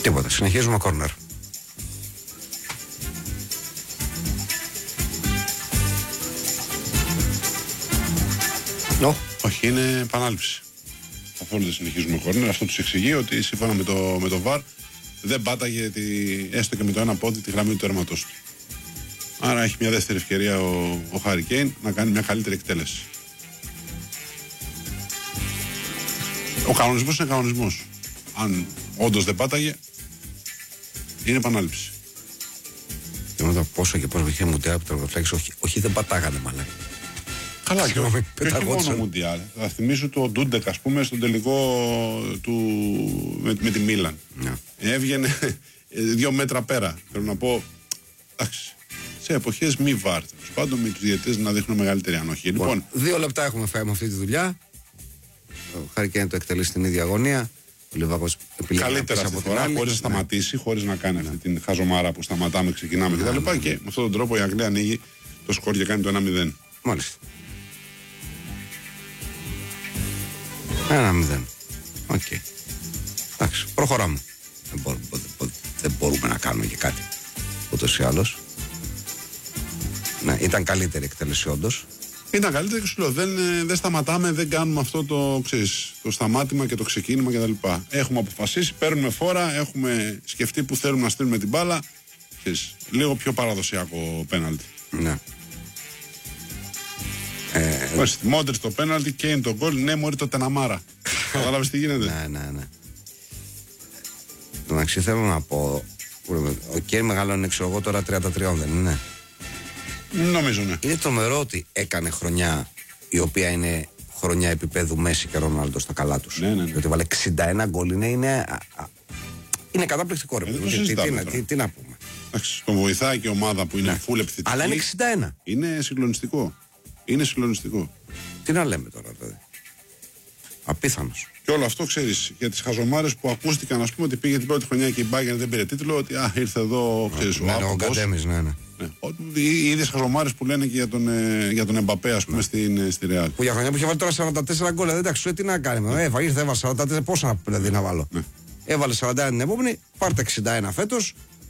Τίποτα. Συνεχίζουμε κόρνερ. Όχι, είναι επανάληψη. Καθόλου δεν συνεχίζουμε κόρνερ. Αυτό τους εξηγεί ότι σύμφωνα με το VAR δεν πάταγε έστω και με το ένα πόδι τη γραμμή του τέρματος του. Άρα έχει μια δεύτερη ευκαιρία ο Χάρι Κέιν να κάνει μια καλύτερη εκτέλεση. Ο κανονισμός είναι κανονισμός. Αν όντως δεν πάταγε, είναι επανάληψη. Δεν ρωτάω πόσο και πόσο είχε μουντιάλ από το τερματοφύλακα. Όχι, δεν πατάγανε μάλλον. Καλά, και όχι μόνο μουντιάλ. Θα θυμίσω το Ντούντεκ, ας πούμε, στον τελικό με τη Μίλαν. Έβγαινε 2 μέτρα πέρα. Θέλω να πω, εντάξει, σε εποχές μη VAR. Τέλος πάντων, με τους διαιτητές να δείχνουν μεγαλύτερη ανοχή. Λοιπόν, 2 λεπτά έχουμε φάει με αυτή τη δουλειά. Ο Χάρι Κέιν το εκτελεί στην ίδια αγωνία. Ο Λιβάκος επιλέγει καλύτερα αυτή τη φορά, χωρίς να σταματήσει, χωρίς να κάνει αυτή την χαζομάρα που σταματάμε, ξεκινάμε κτλ. Και με αυτόν τον τρόπο η Αγγλία ανοίγει το σκορ και κάνει το 1-0. Μάλιστα. 1-0. Οκ. Εντάξει, προχωράμε. Δεν μπορούμε να κάνουμε και κάτι. Ούτως ή άλλως. Ναι, ήταν καλύτερη εκτέλεση όντως. Ήταν καλύτερη και σου λέω, δεν σταματάμε, δεν κάνουμε αυτό το σταμάτημα και το ξεκίνημα κτλ. Έχουμε αποφασίσει, παίρνουμε φόρα, έχουμε σκεφτεί που θέλουμε να στείλουμε την μπάλα. Λίγο πιο παραδοσιακό πέναλτι. Ναι. Μόντριτς το πέναλτι, Κέιν το γκολ, ναι μωρί το τεναμάρα. Κατάλαβες τι γίνεται? Ναι. Εντάξει, θέλω να πω, ο Κέιν μεγαλώνει, ξέρω εγώ, τώρα 33 δεν είναι? Νομίζω, ναι. Είναι τρομερό ότι έκανε χρονιά η οποία είναι χρονιά επίπεδου Μέση και Ρονάλντο στα καλά τους. Ναι. Γιατί βάλε 61 γκολ, είναι καταπληκτικό, ρε. Τι να πούμε. Τον βοηθάει και η ομάδα που είναι full επιθετική. Αλλά είναι 61. Είναι συγκλονιστικό. Τι να λέμε τώρα, δηλαδή. Απίθανος. Και όλο αυτό, ξέρεις, για τις χαζομάρες που ακούστηκαν, ας πούμε, ότι πήγε την πρώτη χρονιά και η Bayern δεν πήρε τίτλο, ότι ήρθε εδώ, ξέρεις, ο Γκαντέμις, ναι. Οι ίδιες χαζομάρες που λένε και για τον Εμπαπέ, ας πούμε, στη Real. Που για χρονιά που είχε βάλει τώρα 44 γκολ, εντάξει, τι να κάνουμε. Ήρθε, έβαλε 44, πόσα δηλαδή να βάλω. Έβαλε 41 την επόμενη, πάρτε 61 φέτος.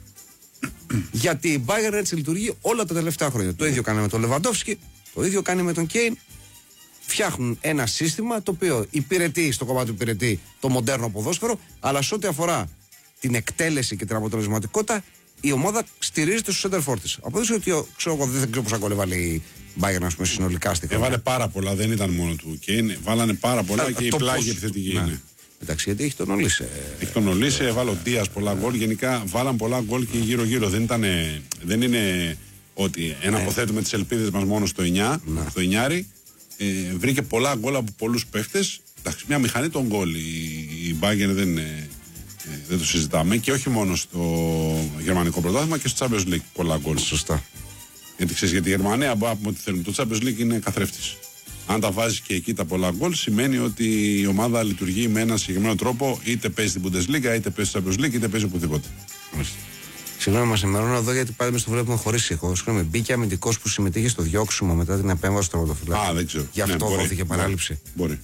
Γιατί η Bayern έτσι λειτουργεί όλα τα τελευταία χρόνια. Το ίδιο κάνει με τον Λεβαντόφσκι, το ίδιο κάνει με τον Κέιν. Φτιάχνουν ένα σύστημα το οποίο υπηρετεί στο κομμάτι του υπηρετεί το μοντέρνο ποδόσφαιρο, αλλά σε ό,τι αφορά την εκτέλεση και την αποτελεσματικότητα, η ομάδα στηρίζεται στους center της. Αποδείξε ότι δεν ξέρω πόσα γκολ έβαλε η Bayern, ας πούμε, συνολικά στη χρονιά. Έβαλε πάρα πολλά, δεν ήταν μόνο του Κέιν. Βάλανε πάρα πολλά και η πλάγη επιθετική είναι. Εντάξει, γιατί έχει τον Ολίσε. Έχει τον Ολίσε, έβαλε ο Ντίας πολλά γκολ. Γενικά βάλαν πολλά γκολ και γύρω-γύρω. Δεν είναι ότι αποθέτουμε τις ελπίδες μας μόνο στο 9, στο 9. Βρήκε πολλά γκολ από πολλούς παίχτες. Εντάξει, μια μηχανή των γκολ. Η Bayern δεν το συζητάμε, και όχι μόνο στο γερμανικό πρωτάθλημα και στο Champions League πολλά γκολ. Σωστά. Γιατί ξέρεις, για τη Γερμανία μπορούμε να πούμε ό,τι θέλουμε. Το Champions League είναι καθρέφτης. Αν τα βάζει και εκεί τα πολλά γκολ, σημαίνει ότι η ομάδα λειτουργεί με έναν συγκεκριμένο τρόπο, είτε παίζει στην Bundesliga, είτε παίζει στο Champions League, είτε παίζει οπουδήποτε. Συγγνώμη, μας ενημερώνω εδώ γιατί πάλι εμείς το βλέπουμε χωρίς ήχο. Συγγνώμη, μπήκε αμυντικός που συμμετείχε στο διώξιμο μετά την επέμβαση του τερματοφυλάκα. Δεν ξέρω. Γι' αυτό δόθηκε παράληψη. Μπορεί.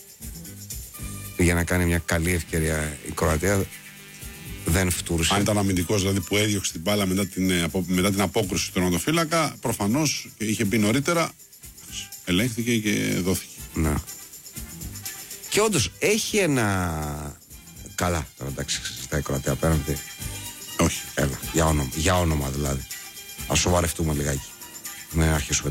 Για να κάνει μια καλή ευκαιρία η Κροατία. Δεν φτούρησε. Αν ήταν αμυντικός δηλαδή που έδιωξε την μπάλα μετά την απόκρουση του τερματοφύλακα, προφανώς είχε μπει νωρίτερα, ελέγχθηκε και δόθηκε. Να. Και όντως έχει ένα. Καλά, τώρα εντάξει, συζητάει η Κροατία απέναντι. Όχι. Έλα, για όνομα δηλαδή. Ας σοβαρευτούμε λιγάκι. Μην αρχίσουμε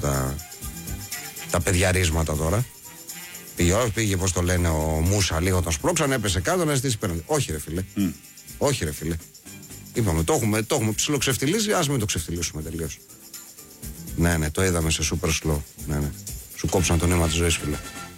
τα παιδιαρίσματα τώρα. Πήγε, πώς το λένε, ο Μούσα λίγο τον σπρώξαν, έπεσε κάτω να ζητήσει πέναντι. Όχι ρε φίλε. Όχι ρε φίλε. Είπαμε, το έχουμε ψιλοξεφτιλίσει, ας μην το ξεφτιλίσουμε τελείως. Ναι, το είδαμε σε super slow. Ναι. Σου κόψαν το νήμα της ζωής, φίλε.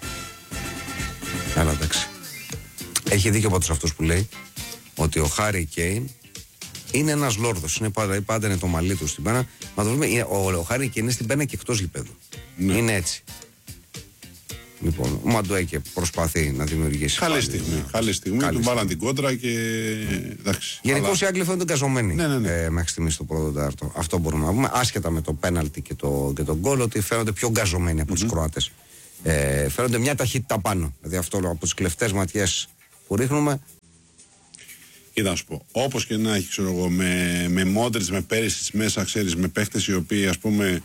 Έλα, εντάξει. Έχει δίκιο από τους αυτούς που λέει ότι ο Χάρι Κέιν είναι ένας λόρδος. Πάντα είναι το μαλλί του στην πένα. Μα το δούμε, ο Χάρι Κέιν είναι στην πένα και εκτός γηπέδου. Ναι. Είναι έτσι. Λοιπόν, ο Μαντουέκε προσπαθεί να δημιουργήσει. Καλή στιγμή. Του βάλαν την κόντρα και. Γενικώς οι Άγγλοι φαίνονται καζωμένοι. Μέχρι στιγμή στο πρώτο τετάρτο. Αυτό μπορούμε να πούμε. Άσχετα με το πέναλτι και τον γκολ, ότι φαίνονται πιο γκαζωμένοι από τους Κροάτες. Φαίνονται μια ταχύτητα πάνω. Δηλαδή αυτό από τις κλεφτές ματιές που ρίχνουμε. Κοίτα να σου πω, όπως και να έχει, ξέρω εγώ, με Μόντριτς, με Πέρυσιτς μέσα, ξέρεις, με παίχτες οι οποίοι, ας πούμε,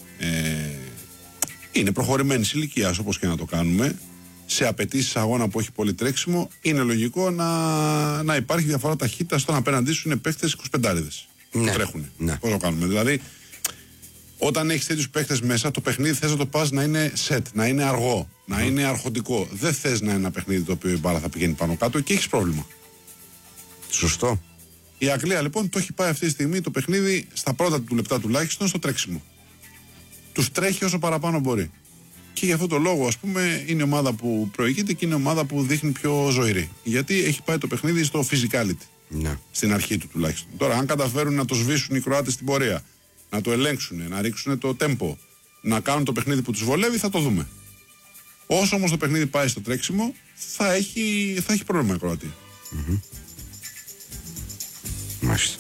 είναι προχωρημένης ηλικίας, όπως και να το κάνουμε, σε απαιτήσεις αγώνα που έχει πολύ τρέξιμο, είναι λογικό να υπάρχει διαφορά ταχύτητα στον απέναντί σου είναι παίχτες 25'ριδες που τρέχουν. Ναι. Πώς το κάνουμε. Δηλαδή, όταν έχεις τέτοιους παίχτες μέσα, το παιχνίδι θες να το πας να είναι set, να είναι αργό, να είναι αρχοντικό. Δεν θες να είναι ένα παιχνίδι το οποίο η μπάλα θα πηγαίνει πάνω κάτω και έχεις πρόβλημα. Σωστό. Η Αγγλία λοιπόν το έχει πάει αυτή τη στιγμή το παιχνίδι στα πρώτα του λεπτά τουλάχιστον στο τρέξιμο. Τους τρέχει όσο παραπάνω μπορεί. Και για αυτό το λόγο, ας πούμε, είναι η ομάδα που προηγείται και είναι η ομάδα που δείχνει πιο ζωηρή. Γιατί έχει πάει το παιχνίδι στο physicality. Ναι. Στην αρχή του τουλάχιστον. Τώρα, αν καταφέρουν να το σβήσουν οι Κροάτες στην πορεία, να το ελέγξουν, να ρίξουν το τέμπο, να κάνουν το παιχνίδι που τους βολεύει, θα το δούμε. Όσο όμως το παιχνίδι πάει στο τρέξιμο, θα έχει πρόβλημα η Κροατία. Mm-hmm. Μάλιστα.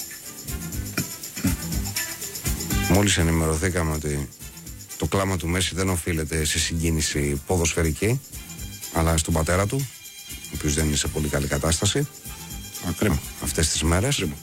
Μόλις ενημερωθήκαμε ότι το κλάμα του Μέση δεν οφείλεται σε συγκίνηση ποδοσφαιρική, αλλά στον πατέρα του, ο οποίος δεν είναι σε πολύ καλή κατάσταση. Κρίμα. Αυτές τις μέρες. Κρίμα.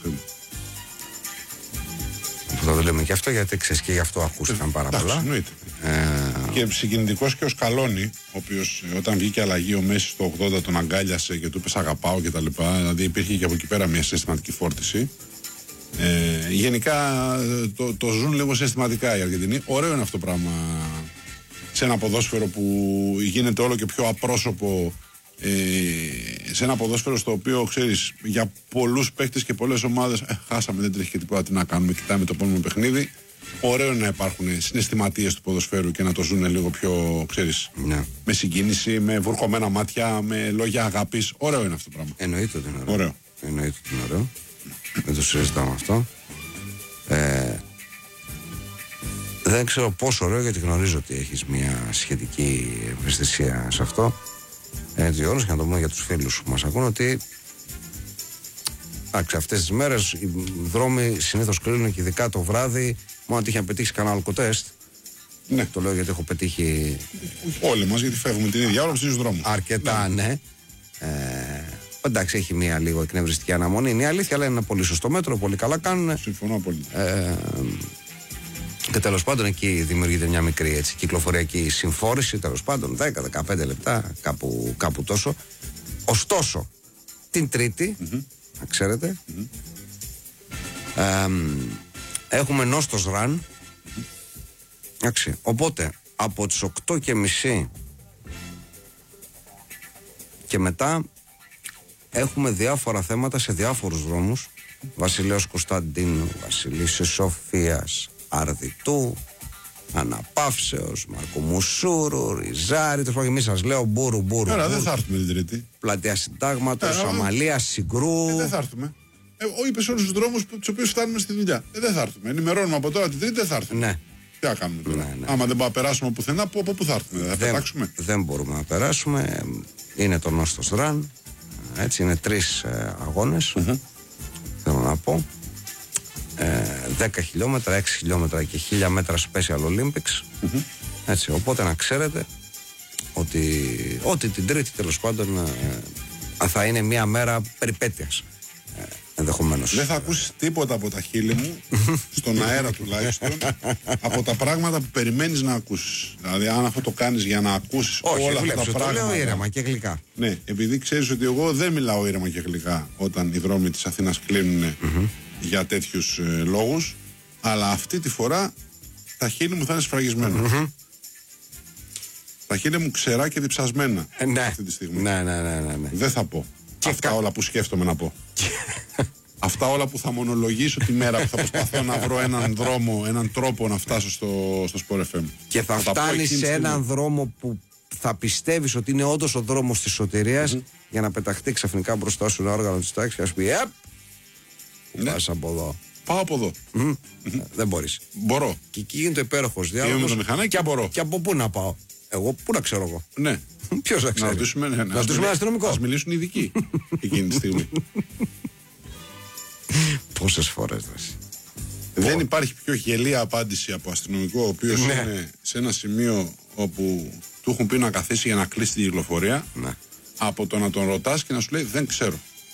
Που θα το λέμε και αυτό, γιατί ξέρεις και γι' αυτό ακούστηκαν πάρα πολλά. Εννοείται. Και συγκινητικός και ο Σκαλόνι, ο οποίος όταν βγήκε αλλαγή ο Μέση στο 80 τον αγκάλιασε και του είπε αγαπάω κτλ. Δηλαδή υπήρχε και από εκεί πέρα μια συστηματική φόρτιση. Γενικά το ζουν λίγο συστηματικά οι Αργεντινοί. Ωραίο είναι αυτό το πράγμα σε ένα ποδόσφαιρο που γίνεται όλο και πιο απρόσωπο, σε ένα ποδόσφαιρο στο οποίο ξέρεις για πολλούς παίκτες και πολλές ομάδες χάσαμε, δεν τρέχει και τίποτα, τι να κάνουμε, κοιτάμε το επόμενο παιχνίδι. Ωραίο είναι να υπάρχουν συναισθηματίες του ποδοσφαίρου και να το ζουν λίγο πιο, ξέρεις, με συγκίνηση, με βουρκωμένα μάτια, με λόγια αγάπης. Ωραίο είναι αυτό το πράγμα. Εννοείται ότι είναι ωραίο. Εννοείται ότι είναι ωραίο. Δεν το συζητάμε αυτό. Δεν ξέρω πόσο ωραίο, γιατί γνωρίζω ότι έχεις μια σχετική ευαισθησία σε αυτό. Έτσι, όλος, και να το πούμε για τους φίλους που μας ακούν, ότι αυτές τις μέρες οι δρόμοι συνήθως κλείνουν και ειδικά το βράδυ. Μόνο ότι είχε πετύχει κανένα αλκοτέστ. Ναι. Το λέω γιατί έχω πετύχει. Όλοι μας, γιατί φεύγουμε την ίδια ώρα στους δρόμους. Αρκετά, ναι. Εντάξει, έχει μια λίγο εκνευριστική αναμονή. Είναι η αλήθεια, αλλά είναι ένα πολύ σωστό μέτρο. Πολύ καλά κάνουν. Συμφωνώ πολύ. Και τέλος πάντων εκεί δημιουργείται μια μικρή έτσι, κυκλοφοριακή συμφόρηση. Τέλος πάντων 10-15 λεπτά, κάπου τόσο. Ωστόσο, την Τρίτη, να ξέρετε, έχουμε νόστος ραν. Οπότε από τις 8:30 και μετά έχουμε διάφορα θέματα σε διάφορους δρόμους. Βασιλέως Κωνσταντίνου, Βασιλίσσης Σοφίας, Αρδιτού, Αναπαύσεως, Μαρκομουσούρου, Ριζάρι. Το εμείς σας λέω μπούρου. Άρα δεν θα έρθουμε την Τρίτη. Πλατεία Συντάγματος, Αμαλία, Συγκρού. Δεν θα έρθουμε. Είπες όλους τους δρόμους τους οποίους φτάνουμε στη δουλειά. Δεν θα έρθουμε. Ενημερώνουμε από τώρα την Τρίτη, δεν θα έρθουμε. Ναι. Τι θα κάνουμε τώρα. Ναι. Άμα δεν μπορούμε να περάσουμε πουθενά, από πού θα έρθουμε. Θα πετάξουμε. Δεν μπορούμε να περάσουμε. Είναι το νόστος ραν. Έτσι, είναι 3 αγώνες. Θέλω να πω. 10 χιλιόμετρα, 6 χιλιόμετρα και 1000 μέτρα Special Olympics. Έτσι, οπότε να ξέρετε ότι την Τρίτη τέλος πάντων θα είναι μια μέρα περιπέτειας. Ενδεχομένως. Δεν θα ακούσεις τίποτα από τα χείλη μου, στον αέρα τουλάχιστον, από τα πράγματα που περιμένεις να ακούσεις. Δηλαδή, αν αυτό το κάνεις για να ακούσεις όλα αυτά τα πράγματα. Το λέω ήρεμα και γλυκά. Ναι, επειδή ξέρεις ότι εγώ δεν μιλάω ήρεμα και γλυκά όταν οι δρόμοι της Αθήνας κλείνουν για τέτοιους λόγους, αλλά αυτή τη φορά τα χείλη μου θα είναι σφραγισμένα. Τα χείλη μου ξερά και διψασμένα αυτή τη στιγμή. Ναι. Δεν θα πω αυτά όλα που σκέφτομαι να πω. Αυτά όλα που θα μονολογήσω τη μέρα που θα προσπαθώ να βρω έναν δρόμο, έναν τρόπο να φτάσω στο Sport FM. Και θα φτάνεις σε έναν δρόμο που θα πιστεύεις ότι είναι όντως ο δρόμος της σωτηρίας, για να πεταχτεί ξαφνικά μπροστά σου ένα όργανο της τάξης και να σου πει πας από εδώ. Πάω από εδώ. Δεν μπορείς. Μπορώ. Και εκεί γίνεται ο υπέροχος διάλογος. Είμαι το μηχανάκι και μπορώ. Και από πού να πάω. Εγώ πού να ξέρω εγώ. Ναι. Ποιος να ξέρει. Να ρωτήσουμε ένα αστυνομικό. Ας μιλήσουν οι ειδικοί εκείνη τη στιγμή. Πόσες φορές δώσει. Δεν υπάρχει πιο γελία απάντηση από αστυνομικό, ο οποίος είναι σε ένα σημείο όπου του έχουν πει να καθίσει για να κλείσει την κυκλοφορία, από το να τον ρωτάς και να σου λέει δεν ξέρω.